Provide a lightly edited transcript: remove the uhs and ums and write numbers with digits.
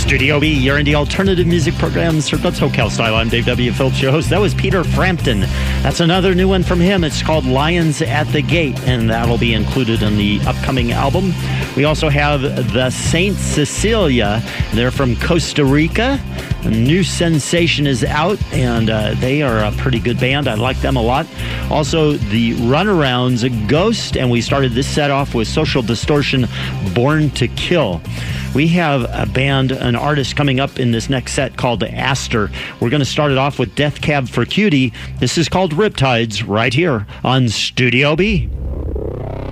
Studio B, you're in the alternative music program, Circle SoCal Style. I'm Dave W. Phillips, your host. That was Peter Frampton. That's another new one from him. It's called Lions at the Gate, and that'll be included in the upcoming album. We also have the Saint Cecilia. They're from Costa Rica. A new sensation is out, and they are a pretty good band. I like them a lot. Also, the Runarounds, Ghost, and we started this set off with Social Distortion, Born to Kill. We have a band, an artist coming up in this next set called Aster. We're going to start it off with Death Cab for Cutie. This is called Riptides right here on Studio B.